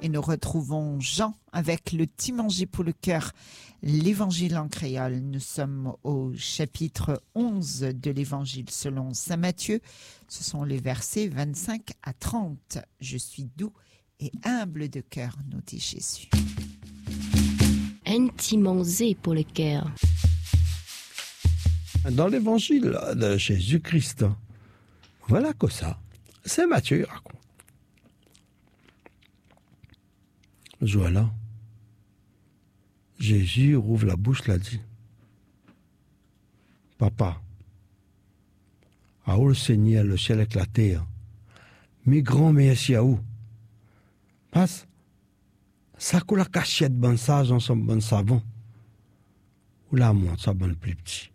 Et nous retrouvons Jean avec le petit manger pour le cœur, l'évangile en créole. Nous sommes au chapitre 11 de l'évangile selon saint Matthieu. Ce sont les versets 25 à 30. Je suis doux et humble de cœur, nous dit Jésus. Un petit manger pour le cœur. Dans l'évangile de Jésus-Christ, voilà que ça, saint Matthieu raconte. Voilà. Jésus rouvre la bouche, l'a dit. Papa, à où le Seigneur, le ciel et la terre, mes grands merci à où? Passe, ça que la cachette bon sage ensemble bon savon, ou la montre ça bon plus petit.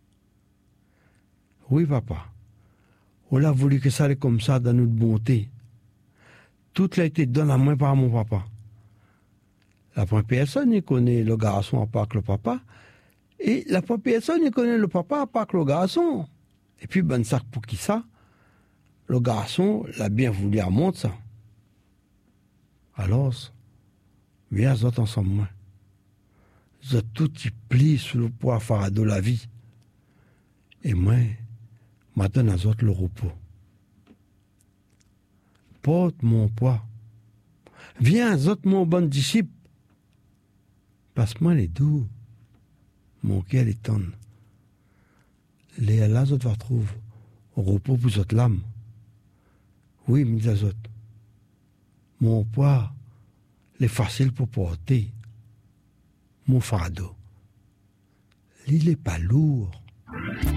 Oui, papa, on a voulu que ça allait comme ça dans notre bonté. Tout l'a été donné à moi par mon papa. La première personne, il connaît le garçon à part que le papa. Et la première personne, il connaît le papa à part que le garçon. Et puis, ben, ça, pour qui ça? Le garçon l'a bien voulu à montre ça. Alors, viens, vous autres ensemble, moi. Vous êtes tout y plis sous le poids fardeau de la vie. Et moi, maintenant, vous autres le repos. Porte mon poids. Viens, vous autres, mon bon disciple. Passe-moi les doux, mon cœur est tendre. Les là, autres va trouver au repos pour votre l'âme. Oui, mais les autres, mon poids, est facile pour porter. Mon fardeau, il n'est pas lourd.